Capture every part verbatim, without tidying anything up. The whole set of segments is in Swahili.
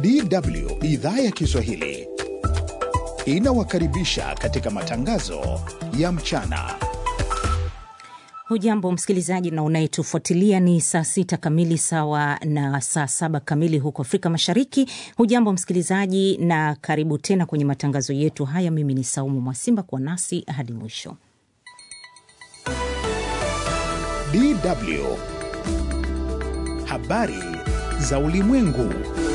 D W idhaa ya Kiswahili inawakaribisha katika matangazo ya mchana. Hujambo msikilizaji na unayetufuatilia, ni saa sita kamili sawa na saa saba kamili huko Afrika Mashariki. Hujambo msikilizaji na karibu tena kwenye matangazo yetu haya. Mimi ni Saumu Mwasimba, kwa nasi hadi mwisho. D W habari za ulimwengu.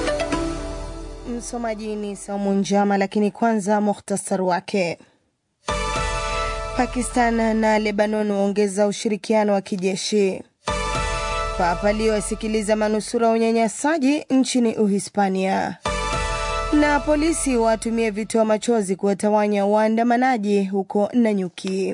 Msomaji ni Saumu Njama, lakini kwanza muhtasari wake. Pakistan na Lebanon waongeza ushirikiano wa kijeshi. Papa Leo asikiliza manusura unyanyasaji nchini Uhispania. Na polisi watumie vitoa machozi kuwatawanya waandamanaji huko Nanyuki.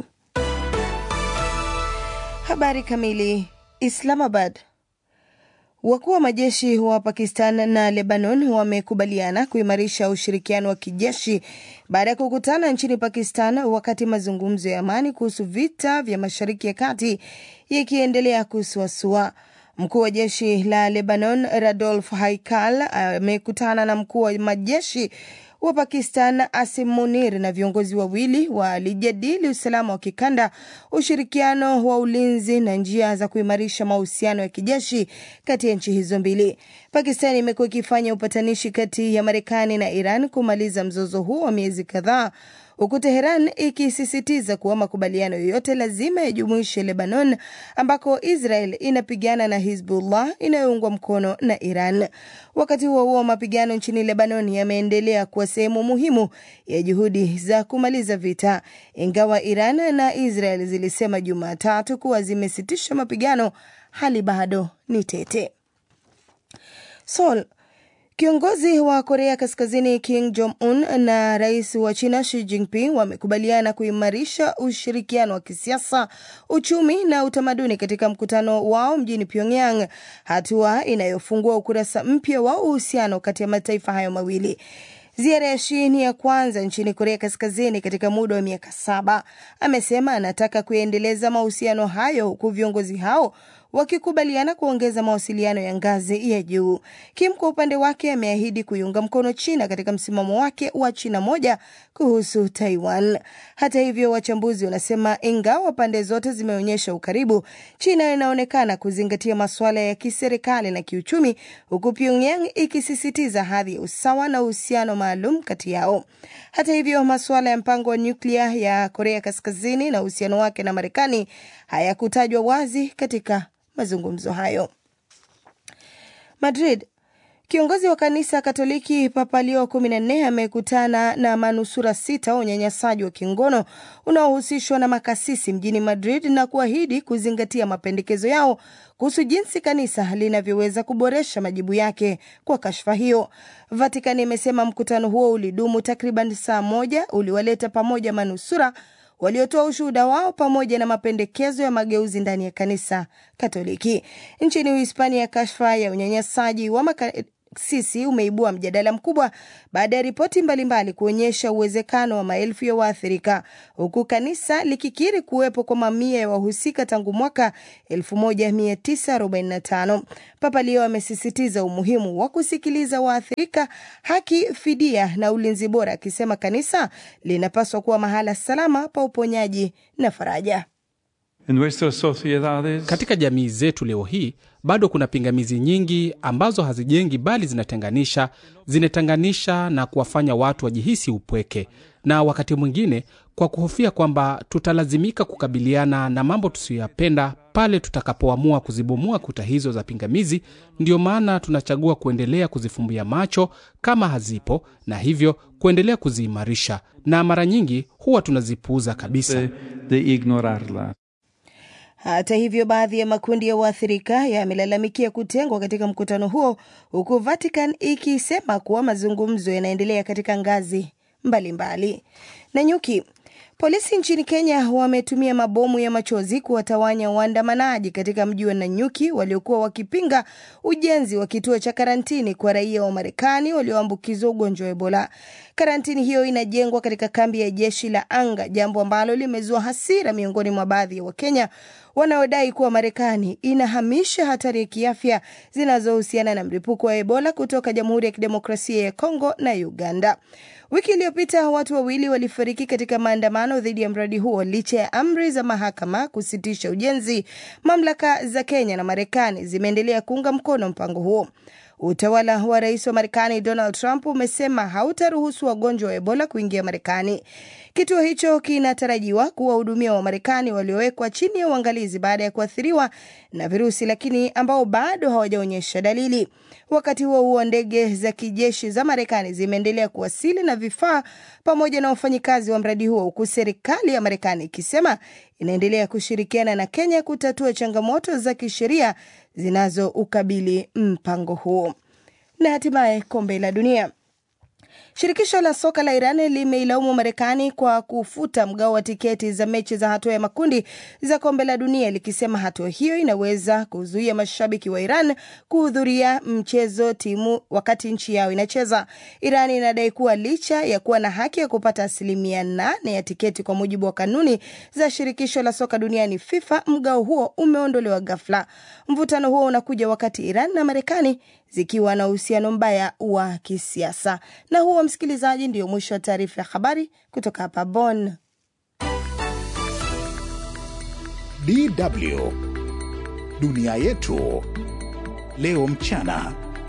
Habari kamili. Islamabad. Wakuu wa majeshi wa Pakistan na Lebanon wamekubaliana kuimarisha ushirikiano wa kijeshi baada ya kukutana nchini Pakistan wakati mazungumzo ya amani kuhusu vita vya Mashariki ya Kati yakiendelea kusuasua. Mkuu wa jeshi la Lebanon Radolf Haikal amekutana na mkuu wa majeshi wa Pakistan Asim Munir na viongozi wawili walijadili usalama wa kikanda, ushirikiano wa ulinzi na njia za kuimarisha mahusiano ya kijeshi kati ya nchi hizo mbili. Pakistan imekuwa ikifanya upatanishi kati ya Marekani na Iran kumaliza mzozo huu wa miezi kadhaa, huku Tehran ikisisitiza kuwa makubaliano yoyote lazima yajumuishe Lebanon, ambako Israel inapigana na Hizbullah inayoungwa mkono na Iran. Wakati huo huo, mapigano nchini Lebanon yameendelea kuwa sehemu muhimu ya juhudi za kumaliza vita, ingawa Iran na Israel zilisema Jumatatu kuwa zimesitisha mapigano, hali bado ni tete. Seoul. Kiongozi wa Korea Kaskazini Kim Jong-un na rais wa China Xi Jinping wamekubaliana kuimarisha ushirikiano wa kisiasa, uchumi na utamaduni katika mkutano wao mjini Pyongyang, hatua inayofungua ukurasa mpya wa uhusiano kati ya mataifa hayo mawili. Ziara ya Xi ni ya kwanza nchini Korea Kaskazini katika muda wa miaka saba. Amesema anataka kuendeleza mahusiano hayo, huku viongozi hao wakikubaliana kuongeza mawasiliano ya ngazi ya juu. Kim kwa upande wake ameahidi kuiunga mkono China katika msimamo wake wa China moja kuhusu Taiwan. Hata hivyo, wachambuzi wanasema ingawa pande zote zimeonyesha ukaribu, China inaonekana kuzingatia masuala ya kiserikali na kiuchumi, huku Pyongyang ikisisitiza hadhi ya usawa na uhusiano maalum kati yao. Hata hivyo, masuala ya mpango wa nyuklia ya Korea Kaskazini na uhusiano wake na Marekani hayakutajwa wazi katika mazungumzo hayo. Madrid. Kiongozi wa kanisa Katoliki Papa Leo kumi na nne amekutana na manusura sita wa unyanyasaji wa kingono unaohusishwa na makasisi mjini Madrid na kuahidi kuzingatia mapendekezo yao kuhusu jinsi kanisa linavyoweza kuboresha majibu yake kwa kashfa hiyo. Vatican imesema mkutano huo ulidumu takriban saa moja, uliwaleta pamoja manusura waliotoa ushuhuda wao pamoja na mapendekezo ya mageuzi ndani ya kanisa Katoliki. Nchini Uhispania, kashfa ya unyanyasaji wa makasisi umeibua mjadala mkubwa baada ya ripoti mbalimbali kuonyesha uwezekano wa maelfu ya waathirika, huku kanisa likikiri kuwepo kwa mamia ya wahusika tangu mwaka elfu moja mia tisa arobaini na tano. Papa Leo amesisitiza umuhimu wa kusikiliza waathirika, haki, fidia na ulinzi bora, akisema kanisa linapaswa kuwa mahala salama pa uponyaji na faraja. Katika jamii zetu leo hii bado kuna pingamizi nyingi ambazo hazijengi bali zinatenganisha, zinetenganisha na kuwafanya watu wajihisi upweke, na wakati mwingine kwa kuhofia kwamba tutalazimika kukabiliana na mambo tusiyoyapenda pale tutakapoamua kuzibomua kuta hizo za pingamizi. Ndio maana tunachagua kuendelea kuzifumbia macho kama hazipo, na hivyo kuendelea kuziimarisha, na mara nyingi huwa tunazipuuza kabisa. De, de ignorarla. Hata hivyo, baadhi ya makundi ya waathirika yamelalamikia kutengwa katika mkutano huo, huku Vatican ikisema kuwa mazungumzo yanaendelea katika ngazi mbalimbali. Nanyuki. Polisi nchini Kenya wametumia mabomu ya machozi kuwatawanya waandamanaji katika mji wa Nanyuki waliokuwa wakipinga ujenzi wa kituo cha karantini kwa raia wa Marekani walioambukizwa ugonjwa wa Ebola. Karantini hiyo inajengwa katika kambi ya jeshi la anga, jambo ambalo limezua hasira miongoni mwa baadhi ya Wakenya wanaodai kuwa Marekani inahamisha hatari ya kiafya zinazohusiana na mlipuko wa Ebola kutoka Jamhuri ya Kidemokrasia ya Kongo na Uganda. Wiki iliyopita watu wawili walifariki katika maandamano dhidi ya mradi huo licha ya amri za mahakama kusitisha ujenzi. Mamlaka za Kenya na Marekani zimeendelea kuunga mkono mpango huo. Utawala wa Rais wa Marekani Donald Trump umesema hautaruhusu wagonjwa wa Ebola kuingia Marekani. Kituo hicho kinatarajiwa kuwahudumia wa Marekani waliowekwa chini ya uangalizi baada ya kuathiriwa na virusi lakini ambao bado hawajaonyesha dalili. Wakati huo huo, ndege za kijeshi za Marekani zimeendelea kuwasili na vifaa pamoja na wafanyikazi wa mradi huo, huku serikali ya Marekani ikisema inaendelea kushirikiana na Kenya kutatua changamoto za kisheria zinazoukabili mpango huo. Na hatimaye kombe la dunia. Shirikisho la soka la Iran limeilaumu Marekani kwa kufuta mgao wa tiketi za mechi za hatua ya makundi za kombe la dunia, likisema hatua hiyo inaweza kuzuia mashabiki wa Iran kuhudhuria mchezo timu wakati nchi yao inacheza. Iran inadai kuwa licha ya kuwa na haki ya kupata asilimia nane ya tiketi kwa mujibu wa kanuni za shirikisho la soka duniani FIFA, mgao huo umeondolewa ghafla. Mvutano huo unakuja wakati Iran na Marekani zikiwa na uhusiano mbaya wa kisiasa. Na huo, msikilizaji, ndio mwisho wa taarifa ya habari kutoka hapa Bonn. D W Dunia Yetu Leo Mchana.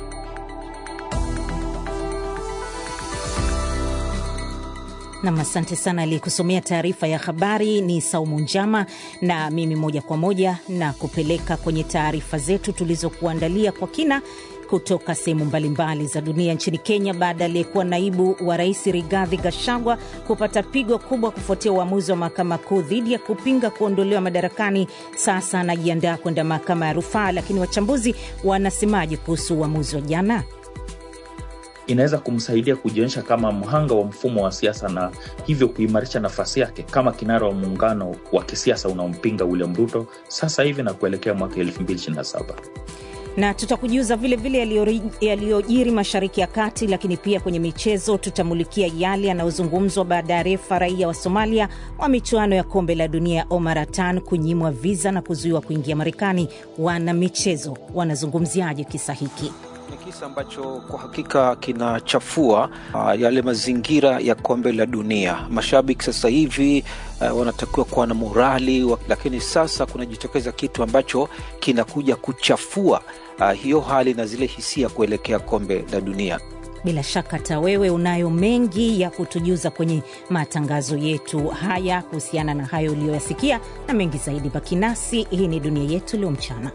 Na asante sana aliyekusomea taarifa ya habari ni Saumu Njama, na mimi moja kwa moja na kupeleka kwenye taarifa zetu tulizokuandalia kwa kina kutoka sehemu mbalimbali za dunia. Nchini Kenya, baada aliyekuwa naibu wa rais Rigathi Gachagua kupata pigo kubwa kufuatia uamuzi wa mahakama kuu dhidi ya kupinga kuondolewa madarakani, sasa anajiandaa kwenda mahakama ya rufaa. Lakini wachambuzi wanasemaje kuhusu uamuzi wa jana? Inaweza kumsaidia kujionyesha kama mhanga wa mfumo wa siasa na hivyo kuimarisha nafasi yake kama kinara wa muungano wa kisiasa unaompinga William Ruto sasa hivi na kuelekea mwaka elfu mbili ishirini na saba. Na tutakujuza vile vile yaliyojiri Mashariki ya Kati, lakini pia kwenye michezo tutamulikia yale yanayozungumzwa baada ya refa raia wa Somalia wa michuano ya kombe la dunia Omar Atan kunyimwa visa na kuzuiwa kuingia Marekani. Wana michezo wanazungumziaje kisa hiki? Ni kisa ambacho kwa hakika kinachafua uh, yale mazingira ya kombe la dunia. Mashabiki sasa hivi uh, wanatakiwa kuwa na morali wa, lakini sasa kunajitokeza kitu ambacho kinakuja kuchafua uh, hiyo hali na zile hisia kuelekea kombe la dunia. Bila shaka hata wewe unayo mengi ya kutujuza kwenye matangazo yetu haya kuhusiana na hayo uliyoyasikia na mengi zaidi. Baki nasi, hii ni Dunia Yetu Leo Mchana.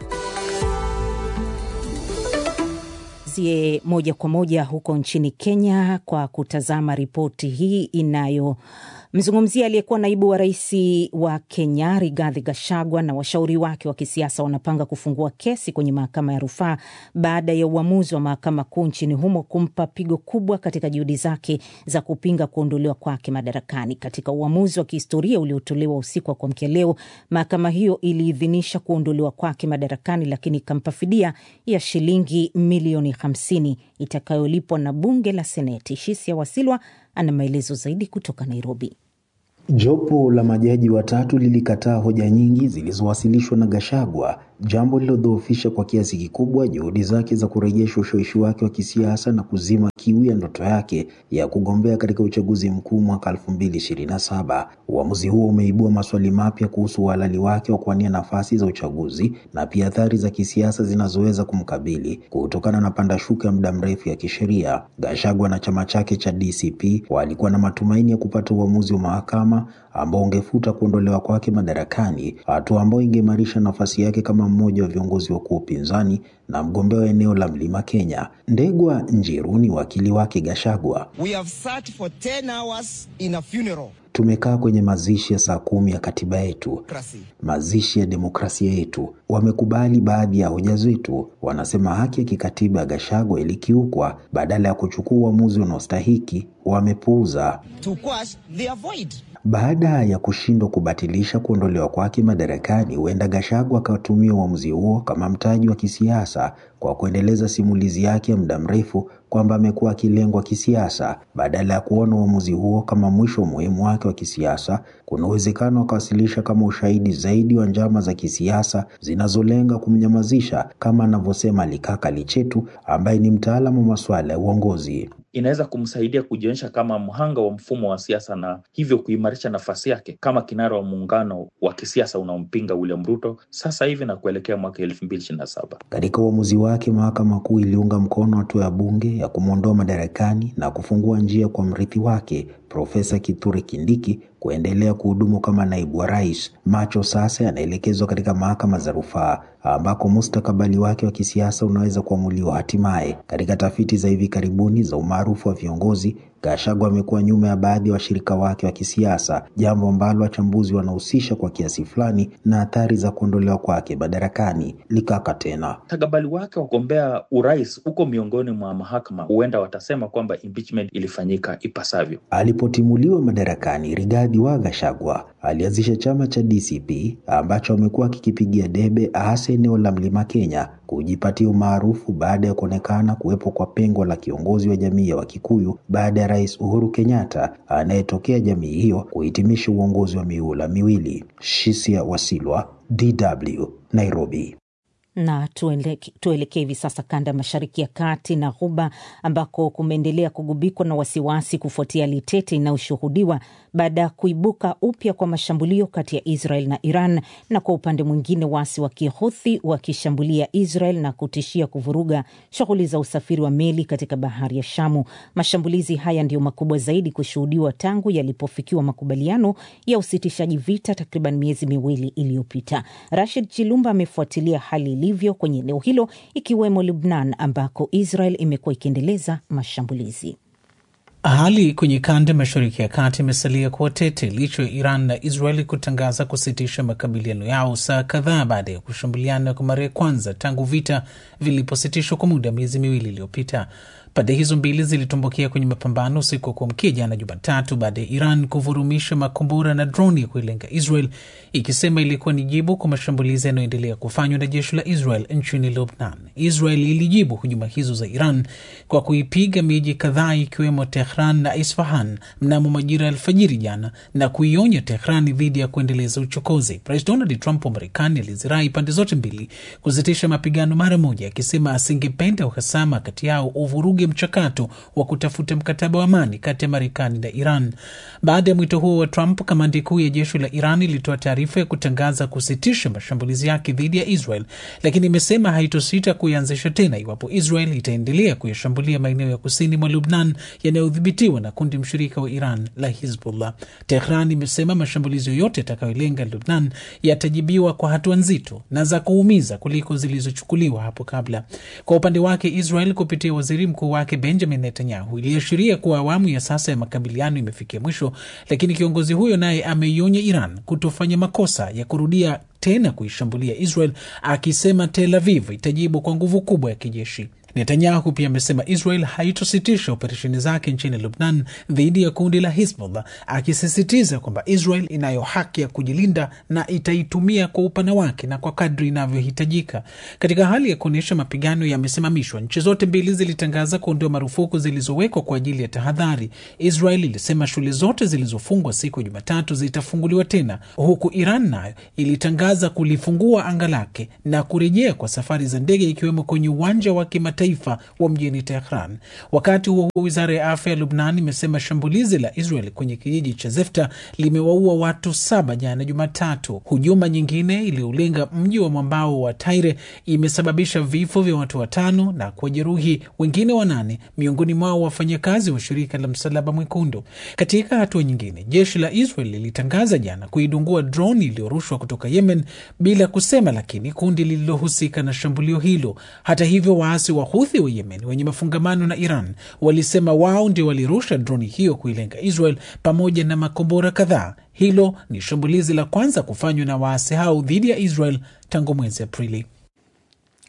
Zie moja kwa moja huko nchini Kenya kwa kutazama ripoti hii inayo mzungumzia aliyekuwa naibu wa rais wa Kenya Rigathi Gachagua na washauri wake wa kisiasa wanapanga kufungua kesi kwenye mahakama ya rufaa baada ya uamuzi wa mahakama kuu nchini humo kumpa pigo kubwa katika juhudi zake za kupinga kuondolewa kwake madarakani. Katika uamuzi wa kihistoria uliotolewa usiku wa kuamkia leo, mahakama hiyo iliidhinisha kuondolewa kwake madarakani, lakini ikampa fidia ya shilingi milioni hamsini itakayolipwa na bunge la Seneti. Shisia Wasilwa ana maelezo zaidi kutoka Nairobi. Jopo la majaji watatu lilikataa hoja nyingi zilizowasilishwa na Gachagua, jambo lililodhoofisha kwa kiasi kikubwa juhudi zake za kurejesha ushawishi wake wa kisiasa na kuzima kiu ya ndoto yake ya kugombea katika uchaguzi mkuu mwaka elfu mbili ishirini na saba. Uamuzi huo umeibua maswali mapya kuhusu uhalali wake wa kuwania nafasi za uchaguzi na pia athari za kisiasa zinazoweza kumkabili kutokana na pandashuka ya muda mrefu ya kisheria. Gachagua na chama chake cha D C P walikuwa na matumaini ya kupata uamuzi wa mahakama ambao ungefuta kuondolewa kwake madarakani, hatua ambayo ingeimarisha nafasi yake kama mmoja wa viongozi wa upinzani na mgombea wa eneo la Mlima Kenya. Ndegwa Njiru ni wakili wake Gachagua. We have sat for ten hours in a funeral. Tumekaa kwenye mazishi ya saa kumi ya katiba yetu, mazishi ya demokrasia yetu. Wamekubali baadhi ya hoja zetu, wanasema haki ya kikatiba ya Gachagua ilikiukwa. Badala ya kuchukua uamuzi unaostahiki, wamepuuza. To quash their void. Baada ya kushindwa kubatilisha kuondolewa kwake madarakani, huenda Gachagua akatumia uamuzi huo kama mtaji wa kisiasa kwa kuendeleza simulizi yake ya muda mrefu kwamba amekuwa akilengwa kisiasa. Badala ya kuona uamuzi huo kama mwisho muhimu wake wa kisiasa, kuna uwezekano akawasilisha kama ushahidi zaidi wa njama za kisiasa zinazolenga kumnyamazisha, kama anavyosema Likaka Lichetu ambaye ni mtaalamu wa masuala ya uongozi. Inaweza kumsaidia kujionyesha kama mhanga wa mfumo wa siasa na hivyo kuimarisha nafasi yake kama kinara wa muungano wa kisiasa unaompinga William Ruto sasa hivi na kuelekea mwaka elfu mbili ishirini na saba. Katika uamuzi wake, mahakama kuu iliunga mkono hatua ya bunge ya kumwondoa madarakani na kufungua njia kwa mrithi wake Profesa Kithure Kindiki kuendelea kuhudumu kama naibu wa rais. Macho sasa yanaelekezwa katika mahakama za rufaa ambako mustakabali wake wa kisiasa unaweza kuamuliwa hatimaye. Katika tafiti za hivi karibuni za umaarufu wa viongozi, Gachagua amekuwa nyuma ya baadhi ya washirika wake wa kisiasa, jambo ambalo wachambuzi wanahusisha kwa kiasi fulani na athari za kuondolewa kwake madarakani. Likaka tena, mustakabali wake wa kugombea urais uko miongoni mwa mahakama, huenda watasema kwamba impeachment ilifanyika ipasavyo. Alipotimuliwa madarakani, Rigathi wa Gachagua alianzisha chama cha D C P ambacho amekuwa kikipigia debe hasa eneo la Mlima Kenya kujipatia umaarufu baada ya kuonekana kuwepo kwa pengo la kiongozi wa jamii ya Wakikuyu baada ya Rais Uhuru Kenyatta anayetokea jamii hiyo kuhitimisha uongozi wa miula miwili. Shisia Wasilwa, D W, Nairobi. Na tuelekee tueleke hivi sasa kanda mashariki ya kati na Ghuba ambako kumeendelea kugubikwa na wasiwasi kufuatia litete inayoshuhudiwa baada ya kuibuka upya kwa mashambulio kati ya Israel na Iran, na kwa upande mwingine waasi wa Kihouthi wakishambulia Israel na kutishia kuvuruga shughuli za usafiri wa meli katika bahari ya Shamu. Mashambulizi haya ndio makubwa zaidi kushuhudiwa tangu yalipofikiwa makubaliano ya usitishaji vita takriban miezi miwili iliyopita. Rashid Chilumba amefuatilia hali ilivyo kwenye eneo hilo, ikiwemo Lebanon ambako Israel imekuwa ikiendeleza mashambulizi. Hali kwenye kanda mashariki ya kati imesalia kuwa tete licha ya Iran na Israeli kutangaza kusitisha makabiliano yao saa kadhaa baada ya kushambuliana kwa mara ya kwanza tangu vita vilipositishwa kwa muda miezi miwili iliyopita. Pande hizo mbili zilitumbukia kwenye mapambano usiku wa kuamkia jana Jumatatu baada ya Iran kuvurumisha makombora na droni kuilenga Israel, ikisema ilikuwa ni jibu kwa mashambulizi yanayoendelea kufanywa na jeshi la Israel nchini Lebanon. Israel ilijibu hujuma hizo za Iran kwa kuipiga miji kadhaa ikiwemo Tehran na Isfahan mnamo majira ya alfajiri jana na kuionya Tehran dhidi ya kuendeleza uchokozi. Rais Donald Trump wa Marekani alizirai pande zote mbili kusitisha mapigano mara moja, akisema asingependa uhasama kati yao uvuruge mchakato wa kutafuta mkataba wa amani kati ya Marekani na Iran. Baada ya mwito huo wa Trump, kamandi kuu ya jeshi la Iran ilitoa taarifa ya kutangaza kusitisha mashambulizi yake dhidi ya Israel, lakini imesema haitosita kuianzisha tena iwapo Israel itaendelea kuyashambulia maeneo ya kusini mwa Lebanon yanayodhibitiwa na kundi mshirika wa Iran la Hezbollah. Tehran imesema mashambulizi yoyote yatakayolenga Lebanon yatajibiwa kwa hatua nzito na za kuumiza kuliko zilizochukuliwa hapo kabla. Kwa upande wake, Israel kupitia waziri mkuu wake Benjamin Netanyahu iliashiria kuwa awamu ya sasa ya makabiliano imefikia mwisho, lakini kiongozi huyo naye ameionya Iran kutofanya makosa ya kurudia tena kuishambulia Israel, akisema Tel Aviv itajibu kwa nguvu kubwa ya kijeshi. Netanyahu pia amesema Israel haitositisha operesheni zake nchini Lebanon dhidi ya kundi la Hezbollah, akisisitiza kwamba Israel inayo haki ya kujilinda na itaitumia kwa upana wake na kwa kadri inavyohitajika. Katika hali ya kuonyesha mapigano yamesimamishwa, nchi zote mbili zilitangaza kuondoa marufuku zilizowekwa kwa ajili ya tahadhari. Israel ilisema shule zote zilizofungwa siku ya Jumatatu zitafunguliwa tena, huku Iran nayo ilitangaza kulifungua anga lake na kurejea kwa safari za ndege ikiwemo kwenye uwanja wa kimataifa taifa wa mjini Tehran. Wakati huo huo, wizara ya afya ya Lebanon imesema shambulizi la Israel kwenye kijiji cha Zefta limewaua watu saba jana Jumatatu. Hujuma nyingine iliyolenga mji wa mwambao wa Tyre imesababisha vifo vya watu watano na kujeruhi wengine wanane, miongoni mwao wafanyakazi wa shirika la Msalaba Mwekundu. Katika hatua nyingine, jeshi la Israel lilitangaza jana kuidungua drone iliyorushwa kutoka Yemen bila kusema lakini kundi lililohusika na shambulio hilo. Hata hivyo, waasi wa Houthi wa Yemen wenye mafungamano na Iran walisema wao ndio walirusha droni hiyo kuilenga Israel pamoja na makombora kadhaa. Hilo ni shambulizi la kwanza kufanywa na waasi hao dhidi ya Israel tangu mwezi Aprili.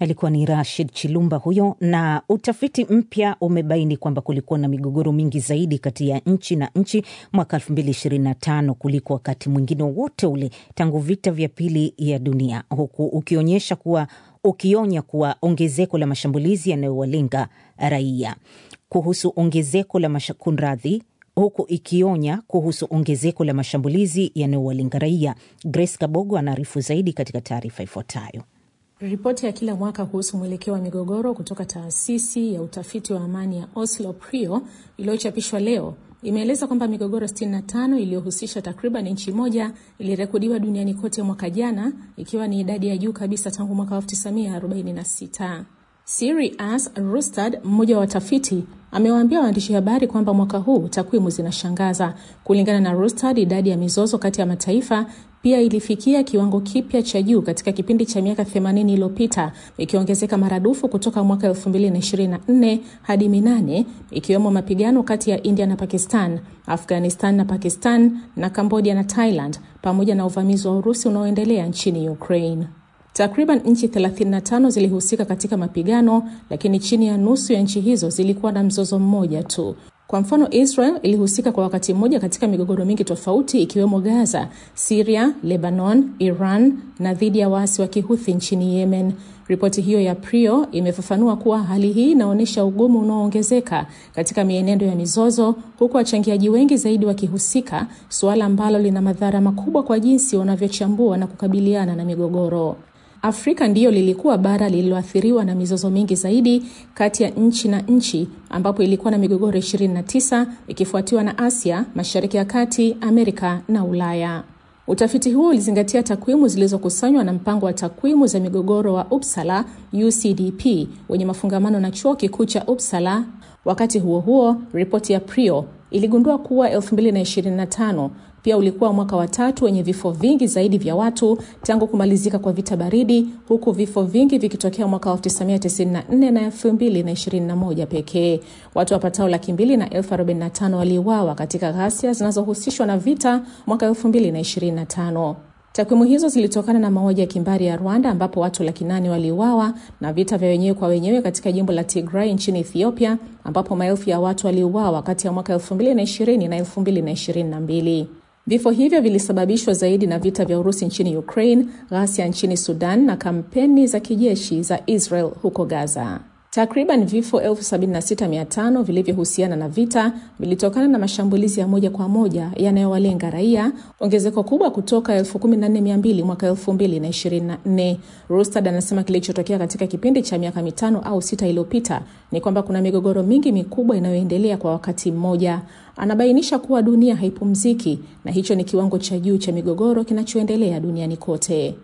Alikuwa ni Rashid Chilumba huyo. Na utafiti mpya umebaini kwamba kulikuwa na migogoro mingi zaidi kati ya nchi na nchi mwaka elfu mbili ishirini na tano kuliko wakati mwingine wote ule tangu vita vya pili ya dunia, huku ukionyesha kuwa ukionya kuwa ongezeko la mashambulizi yanayowalenga raia kuhusu ongezeko la mashakunradhi huku ikionya kuhusu ongezeko la mashambulizi yanayowalenga raia. Grace Kabogo anaarifu zaidi katika taarifa ifuatayo. Ripoti ya kila mwaka kuhusu mwelekeo wa migogoro kutoka taasisi ya utafiti wa amani ya Oslo Prio iliyochapishwa leo imeeleza kwamba migogoro sitini na tano iliyohusisha takriban nchi moja ilirekodiwa duniani kote mwaka jana, ikiwa ni idadi ya juu kabisa tangu mwaka elfu tisa mia arobaini na sita. Siri As Rustad, mmoja wa watafiti, amewaambia waandishi habari kwamba mwaka huu takwimu zinashangaza. Kulingana na Rustad, idadi ya mizozo kati ya mataifa pia ilifikia kiwango kipya cha juu katika kipindi cha miaka themanini iliyopita, ikiongezeka maradufu kutoka mwaka elfu mbili na ishirini na nne hadi minane, ikiwemo mapigano kati ya India na Pakistan, Afghanistan na Pakistan, na Cambodia na Thailand, pamoja na uvamizi wa Urusi unaoendelea nchini Ukraine. Takriban nchi thelathini na tano zilihusika katika mapigano, lakini chini ya nusu ya nchi hizo zilikuwa na mzozo mmoja tu. Kwa mfano, Israel ilihusika kwa wakati mmoja katika migogoro mingi tofauti, ikiwemo Gaza, Syria, Lebanon, Iran na dhidi ya waasi wa Kihuthi nchini Yemen. Ripoti hiyo ya Prio imefafanua kuwa hali hii inaonyesha ugumu unaoongezeka katika mienendo ya mizozo, huku wachangiaji wengi zaidi wakihusika, suala ambalo lina madhara makubwa kwa jinsi wanavyochambua na kukabiliana na migogoro. Afrika ndiyo lilikuwa bara lililoathiriwa na mizozo mingi zaidi kati ya nchi na nchi, ambapo ilikuwa na migogoro ishirini na tisa, ikifuatiwa na Asia, Mashariki ya Kati, Amerika na Ulaya. Utafiti huo ulizingatia takwimu zilizokusanywa na mpango wa takwimu za migogoro wa Uppsala U C D P wenye mafungamano na chuo kikuu cha Uppsala. Wakati huo huo, ripoti ya Prio iligundua kuwa elfu mbili na ishirini na tano pia ulikuwa mwaka wa tatu wenye vifo vingi zaidi vya watu tangu kumalizika kwa vita baridi, huku vifo vingi vikitokea mwaka elfu tisa mia tisini na nne na elfu mbili na ishirini na moja pekee. Watu wapatao laki mbili na elfu arobaini na tano waliuawa katika ghasia zinazohusishwa na vita mwaka elfu mbili na ishirini na tano. Takwimu hizo zilitokana na mauaji ya kimbari ya Rwanda, ambapo watu laki nane waliuawa, na vita vya wenyewe kwa wenyewe katika jimbo la Tigray nchini Ethiopia, ambapo maelfu ya watu waliuawa kati ya mwaka elfu mbili na ishirini na elfu mbili na ishirini na mbili. Vifo hivyo vilisababishwa zaidi na vita vya Urusi nchini Ukraine, ghasia nchini Sudan na kampeni za kijeshi za Israel huko Gaza. Takriban vifo elfu sabini na sita mia tano vilivyohusiana na vita vilitokana na mashambulizi ya moja kwa moja yanayowalenga raia, ongezeko kubwa kutoka elfu kumi na nne mia mbili mwaka elfu mbili na ishirini na nne. Rustad anasema kilichotokea katika kipindi cha miaka mitano au sita iliyopita ni kwamba kuna migogoro mingi mikubwa inayoendelea kwa wakati mmoja. Anabainisha kuwa dunia haipumziki, na hicho ni kiwango cha juu cha migogoro kinachoendelea duniani kote.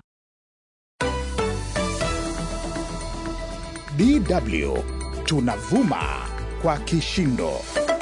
D W tunavuma kwa kishindo.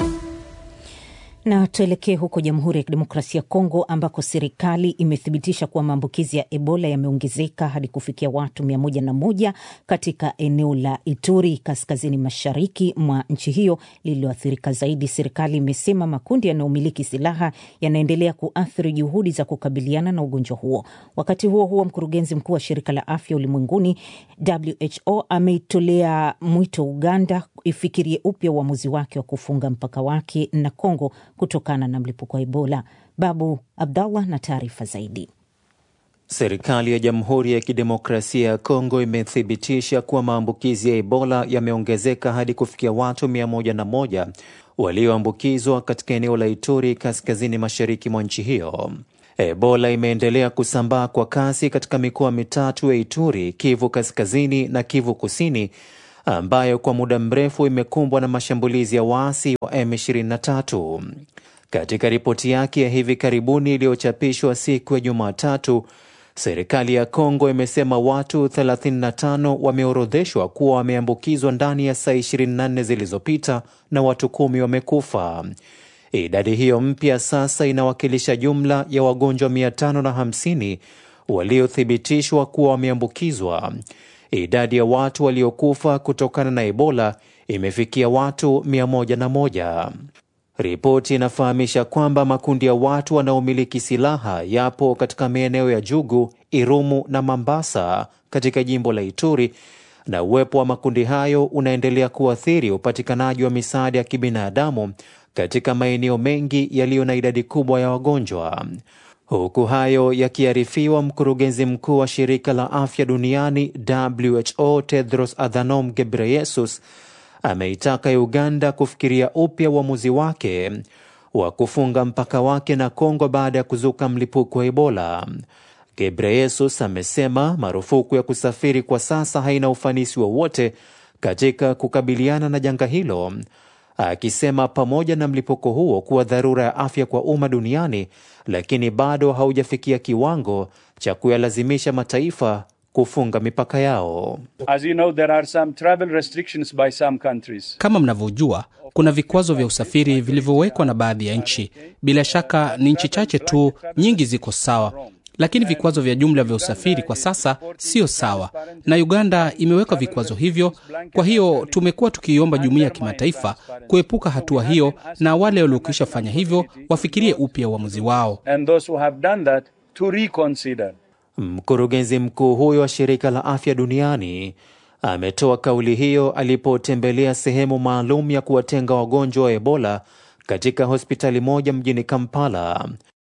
Na tuelekee huko Jamhuri ya Kidemokrasia ya Kongo, ambako serikali imethibitisha kuwa maambukizi ya Ebola yameongezeka hadi kufikia watu mia moja na moja katika eneo la Ituri, kaskazini mashariki mwa nchi hiyo lililoathirika zaidi. Serikali imesema makundi yanayomiliki silaha yanaendelea kuathiri juhudi za kukabiliana na ugonjwa huo. Wakati huo huo, mkurugenzi mkuu wa shirika la afya ulimwenguni W H O ameitolea mwito Uganda ifikirie upya uamuzi wake wa kufunga mpaka wake na Kongo kutokana na mlipuko wa Ebola. Babu Abdallah na taarifa zaidi. Serikali ya Jamhuri ya Kidemokrasia ya Kongo imethibitisha kuwa maambukizi ya Ebola yameongezeka hadi kufikia watu mia moja na moja walioambukizwa katika eneo la Ituri, kaskazini mashariki mwa nchi hiyo. Ebola imeendelea kusambaa kwa kasi katika mikoa mitatu ya Ituri, Kivu Kaskazini na Kivu Kusini, ambayo kwa muda mrefu imekumbwa na mashambulizi ya waasi wa M ishirini na tatu. Katika ripoti yake ya hivi karibuni iliyochapishwa siku ya Jumatatu, serikali ya Kongo imesema watu thelathini na tano wameorodheshwa kuwa wameambukizwa ndani ya saa ishirini na nne zilizopita na watu kumi wamekufa. Idadi hiyo mpya sasa inawakilisha jumla ya wagonjwa mia tano na hamsini waliothibitishwa kuwa wameambukizwa. Idadi ya watu waliokufa kutokana na Ebola imefikia watu mia moja na moja. Ripoti inafahamisha kwamba makundi ya watu wanaomiliki silaha yapo katika maeneo ya Jugu, Irumu na Mambasa katika jimbo la Ituri, na uwepo wa makundi hayo unaendelea kuathiri upatikanaji wa misaada ya kibinadamu katika maeneo mengi yaliyo na idadi kubwa ya wagonjwa. Huku hayo yakiarifiwa, mkurugenzi mkuu wa shirika la afya duniani W H O Tedros Adhanom Ghebreyesus ameitaka Uganda kufikiria upya uamuzi wake wa kufunga mpaka wake na Kongo baada ya kuzuka mlipuko wa Ebola. Ghebreyesus amesema marufuku ya kusafiri kwa sasa haina ufanisi wowote katika kukabiliana na janga hilo, akisema pamoja na mlipuko huo kuwa dharura ya afya kwa umma duniani, lakini bado haujafikia kiwango cha kuyalazimisha mataifa kufunga mipaka yao. As you know, there are some travel restrictions by some countries. Kama mnavyojua, kuna vikwazo vya usafiri vilivyowekwa na baadhi ya nchi. Bila shaka ni nchi chache tu, nyingi ziko sawa. Lakini vikwazo vya jumla vya usafiri kwa sasa sio sawa, na Uganda imeweka vikwazo hivyo. Kwa hiyo tumekuwa tukiomba jumuiya ya kimataifa kuepuka hatua hiyo, na wale waliokwisha fanya hivyo wafikirie upya uamuzi wao. And those who have done that to reconsider. Mkurugenzi mkuu huyo wa shirika la afya duniani ametoa kauli hiyo alipotembelea sehemu maalum ya kuwatenga wagonjwa wa Ebola katika hospitali moja mjini Kampala.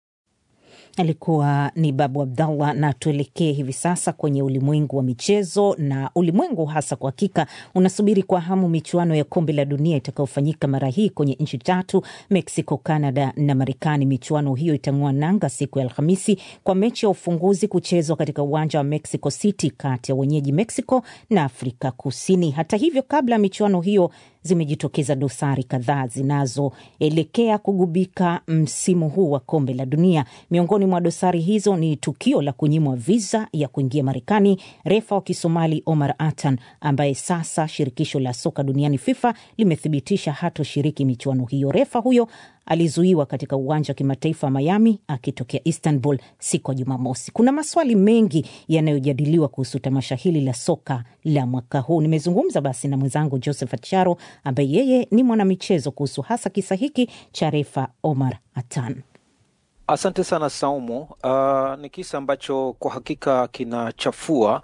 Alikuwa ni Babu Abdallah. Na tuelekee hivi sasa kwenye ulimwengu wa michezo, na ulimwengu hasa kwa hakika unasubiri kwa hamu michuano ya kombe la dunia itakayofanyika mara hii kwenye nchi tatu, Mexico, Canada na Marekani. Michuano hiyo itang'oa nanga siku ya Alhamisi kwa mechi ya ufunguzi kuchezwa katika uwanja wa Mexico City kati ya wenyeji Mexico na Afrika Kusini. Hata hivyo, kabla michuano hiyo zimejitokeza dosari kadhaa zinazoelekea kugubika msimu huu wa kombe la dunia. Miongoni mwa dosari hizo ni tukio la kunyimwa visa ya kuingia Marekani refa wa Kisomali Omar Atan, ambaye sasa shirikisho la soka duniani FIFA limethibitisha hatoshiriki michuano hiyo. Refa huyo alizuiwa katika uwanja wa kimataifa wa Miami akitokea Istanbul siku ya Jumamosi. Kuna maswali mengi yanayojadiliwa kuhusu tamasha hili la soka la mwaka huu. Nimezungumza basi na mwenzangu Joseph Charo ambaye yeye ni mwanamichezo kuhusu hasa kisa hiki cha refa Omar Atan. Asante sana Saumu. Uh, ni kisa ambacho kwa hakika kinachafua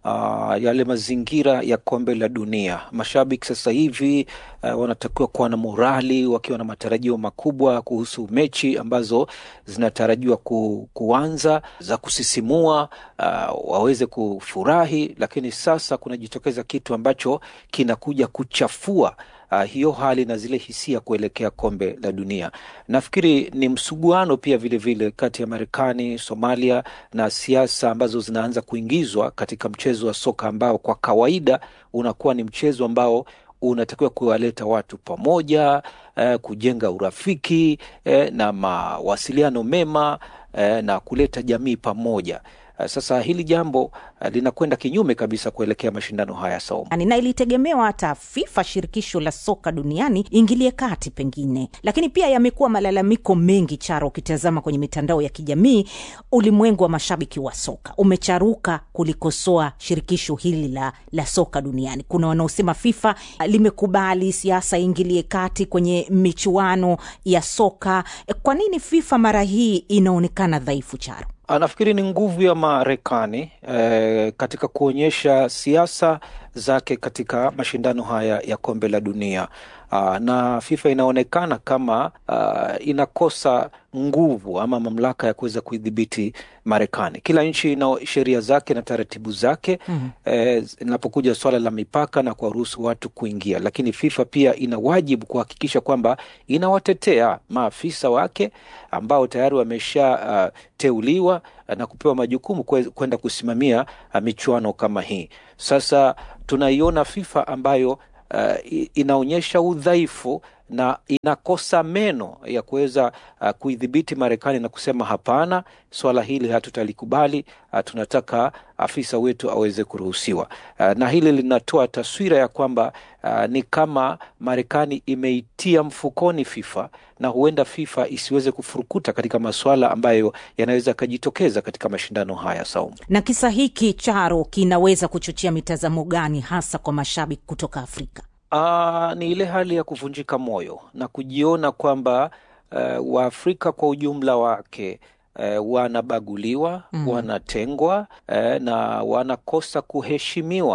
Uh, yale mazingira ya kombe la dunia. Mashabiki sasa hivi uh, wanatakiwa kuwa na morali, wakiwa na matarajio makubwa kuhusu mechi ambazo zinatarajiwa ku, kuanza za kusisimua, uh, waweze kufurahi, lakini sasa kunajitokeza kitu ambacho kinakuja kuchafua Uh, hiyo hali na zile hisia kuelekea kombe la dunia. Nafikiri ni msuguano pia vile vile kati ya Marekani, Somalia na siasa ambazo zinaanza kuingizwa katika mchezo wa soka ambao kwa kawaida unakuwa ni mchezo ambao unatakiwa kuwaleta watu pamoja, eh, kujenga urafiki eh, na mawasiliano mema eh, na kuleta jamii pamoja. Sasa hili jambo uh, linakwenda kinyume kabisa kuelekea mashindano haya Saumu. Na ilitegemewa hata FIFA, shirikisho la soka duniani, ingilie kati pengine. Lakini pia yamekuwa malalamiko mengi Charo, ukitazama kwenye mitandao ya kijamii. Ulimwengu wa mashabiki wa soka umecharuka kulikosoa shirikisho hili la, la soka duniani. Kuna wanaosema FIFA limekubali siasa ingilie kati kwenye michuano ya soka. Kwa nini FIFA mara hii inaonekana dhaifu Charo? Nafikiri ni nguvu ya Marekani eh, katika kuonyesha siasa zake katika mashindano haya ya kombe la dunia. Uh, na FIFA inaonekana kama uh, inakosa nguvu ama mamlaka ya kuweza kuidhibiti Marekani. Kila nchi ina sheria zake na taratibu zake mm-hmm. eh, inapokuja swala la mipaka na kuwaruhusu watu kuingia, lakini FIFA pia ina wajibu kuhakikisha kwamba inawatetea maafisa wake ambao tayari wamesha uh, teuliwa na kupewa majukumu kwenda kusimamia uh, michuano kama hii. Sasa tunaiona FIFA ambayo Uh, inaonyesha udhaifu na inakosa meno ya kuweza uh, kuidhibiti Marekani na kusema hapana, swala hili hatutalikubali, uh, tunataka afisa wetu aweze kuruhusiwa. Uh, na hili linatoa taswira ya kwamba uh, ni kama Marekani imeitia mfukoni FIFA, na huenda FIFA isiweze kufurukuta katika masuala ambayo yanaweza kujitokeza katika mashindano haya Saumu. Na kisa hiki Charo kinaweza kuchochea mitazamo gani hasa kwa mashabiki kutoka Afrika? Uh, ni ile hali ya kuvunjika moyo na kujiona kwamba uh, Waafrika kwa ujumla wake uh, wanabaguliwa, mm. wanatengwa uh, na wanakosa kuheshimiwa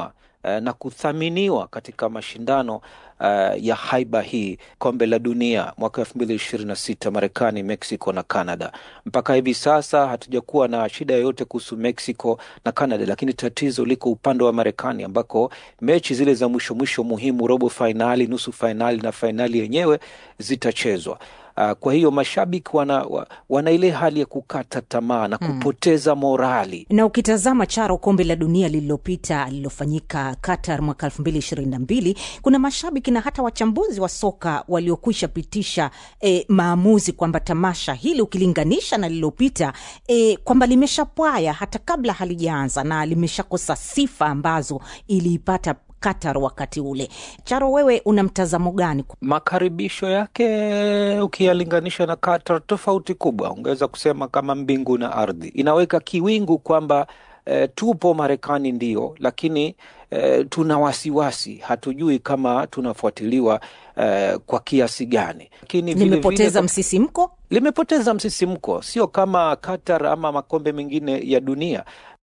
uh, na kuthaminiwa katika mashindano uh, ya haiba hii, kombe la dunia mwaka elfu mbili ishirini na sita, Marekani, Mexico na Canada. Mpaka hivi sasa hatujakuwa na shida yoyote kuhusu Mexico na Canada, lakini tatizo liko upande wa Marekani ambako mechi zile za mwisho mwisho muhimu, robo finali, nusu finali na finali yenyewe zitachezwa. Uh, kwa hiyo mashabiki wana, wana ile hali ya kukata tamaa na kupoteza morali. Na ukitazama Charo, kombe la dunia lililopita lilofanyika Qatar mwaka elfu mbili ishirini na mbili, kuna mashabiki na hata wachambuzi wa soka waliokwisha pitisha eh, maamuzi kwamba tamasha hili ukilinganisha na lililopita eh, kwamba limeshapwaya hata kabla halijaanza na limeshakosa sifa ambazo iliipata Qatar wakati ule. Charo, wewe una mtazamo gani? Makaribisho yake ukiyalinganisha na Qatar tofauti kubwa. Ungeweza kusema kama mbingu na ardhi. Inaweka kiwingu kwamba e, tupo Marekani ndio, lakini e, tuna wasiwasi, hatujui kama tunafuatiliwa e, kwa kiasi gani. Lakini limepoteza vile, msisimko? Limepoteza msisimko, sio kama Qatar ama makombe mengine ya dunia.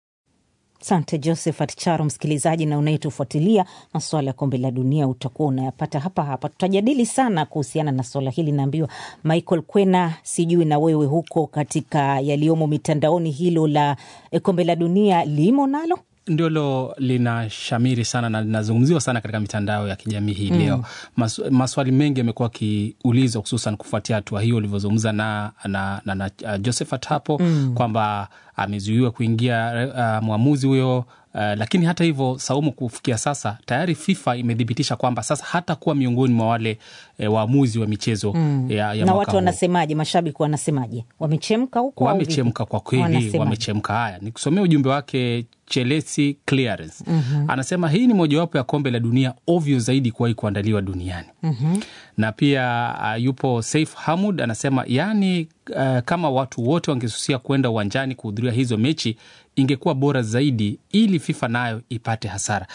Asante Josephat Charo. Msikilizaji na unayetufuatilia, masuala ya kombe la dunia utakuwa unayapata hapa hapa. Tutajadili sana kuhusiana na swala hili. Naambiwa Michael Kwena, sijui na wewe huko katika yaliomo mitandaoni, hilo la kombe la dunia limo nalo? Ndio lo linashamiri sana na linazungumziwa sana katika mitandao ya kijamii hii leo. Mm. Mas, maswali mengi yamekuwa kiulizwa hususan kufuatia hatua hiyo ulivyozungumza na na, na, na uh, Josephat hapo, mm. kwamba amezuiwa kuingia uh, muamuzi huyo. Uh, lakini hata hivyo, Saumu, kufikia sasa tayari FIFA imethibitisha kwamba sasa hata kuwa miongoni mwa wale e, waamuzi wa michezo mm. ya, ya na watu wanasemaje, mashabiki wanasemaje? Wamechemka huko? Wamechemka kwa kweli, wamechemka. Haya, nikusomea ujumbe wake Chelsea Clearance. Mm-hmm. Anasema hii ni mojawapo ya kombe la dunia ovyo zaidi kuwahi kuandaliwa duniani. Mm-hmm. Na pia uh, yupo Saif Hamud anasema yani uh, kama watu wote wangesusia kwenda uwanjani kuhudhuria hizo mechi ingekuwa bora zaidi ili FIFA nayo ipate hasara.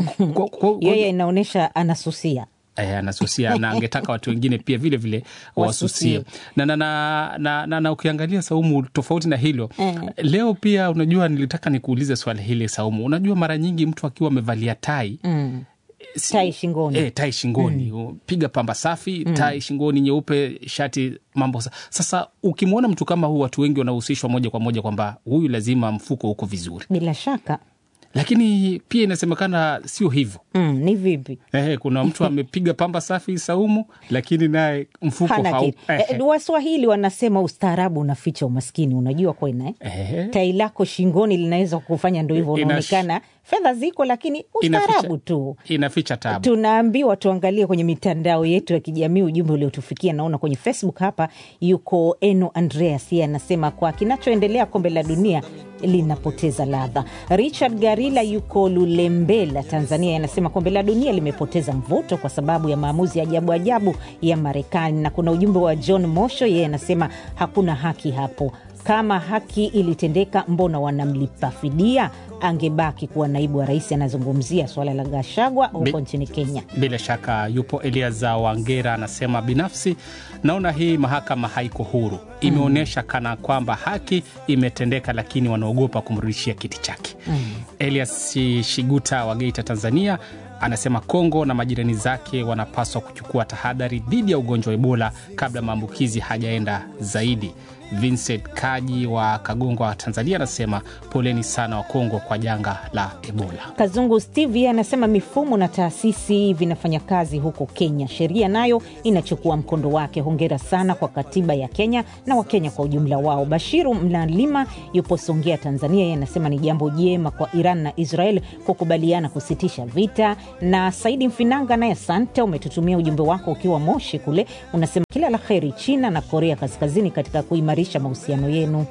Yeye inaonesha anasusia. Eh, anasusia na angetaka watu wengine pia vile vile wasusie. Na na na na, na, na ukiangalia Saumu, tofauti na hilo, eh. leo pia unajua nilitaka nikuulize swali hili Saumu. Unajua mara nyingi mtu akiwa amevalia tai, mm. si, tai shingoni. Eh, tai shingoni. Mm. Piga pamba safi, mm. tai shingoni nyeupe, shati mambo. Sasa ukimwona mtu kama huu, watu wengi wanahusishwa moja kwa moja kwamba huyu lazima mfuko uko vizuri. Bila shaka. Lakini pia inasemekana sio hivyo. Mm, ni vipi? Eh, kuna mtu amepiga pamba safi Saumu, lakini naye mfuko hau. Eh, Waswahili wanasema ustaarabu unaficha umaskini. Unajua Kwena, eh? Eh. Tai lako shingoni linaweza kufanya ndio hivyo, unaonekana fedha ziko lakini ustaarabu tu inaficha tabu. Tunaambiwa tuangalie kwenye mitandao yetu ya kijamii ujumbe uliotufikia. Naona kwenye Facebook hapa yuko Eno Andreas, yeye anasema kwa kinachoendelea kombe la dunia linapoteza ladha. Richard Garila yuko Lulembela, Tanzania, anasema kombe la dunia limepoteza mvuto kwa sababu ya maamuzi ajabu ajabu ya Marekani. Na kuna ujumbe wa John Mosho, yeye anasema hakuna haki hapo. Kama haki ilitendeka, mbona wanamlipa fidia? Angebaki kuwa naibu wa rais. Anazungumzia swala la Gachagua huko nchini Kenya. Bila shaka yupo Eliaza Wangera, anasema binafsi naona hii mahakama haiko huru. Imeonyesha kana kwamba haki imetendeka, lakini wanaogopa kumrudishia kiti chake. Mm. Elias Shiguta wa Geita, Tanzania, anasema Kongo na majirani zake wanapaswa kuchukua tahadhari dhidi ya ugonjwa wa Ebola kabla maambukizi hajaenda zaidi. Vincent Kaji wa Kagongo wa Tanzania anasema poleni sana wa Kongo kwa janga la Ebola. Kazungu Steve anasema mifumo na taasisi vinafanya kazi huko Kenya, sheria nayo inachukua mkondo wake. Hongera sana kwa katiba ya Kenya na Wakenya kwa ujumla wao. Bashiru Mlalima yupo Songea, Tanzania, yeye anasema ni jambo jema kwa Iran na Israel kukubaliana kusitisha vita. Na Saidi Mfinanga naye asante, umetutumia ujumbe wako ukiwa Moshi kule, unasema kila la kheri China na Korea Kaskazini katika kuimarisha mahusiano yenu.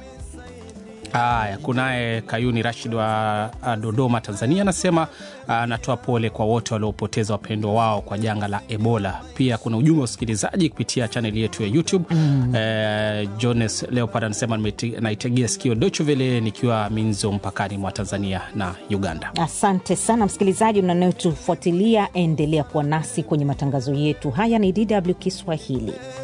Haya, kunaye Kayuni Rashid wa Dodoma, Tanzania, anasema anatoa pole kwa wote waliopoteza wapendwa wao kwa janga la Ebola. Pia kuna ujumbe wa usikilizaji kupitia channel yetu ya YouTube. Mm. Eh, Jones Leopard anasema naitegea sikio Deutsche Welle nikiwa Minzo mpakani mwa Tanzania na Uganda. Asante sana msikilizaji unayetufuatilia, endelea kuwa nasi kwenye matangazo yetu. Haya ni D W Kiswahili.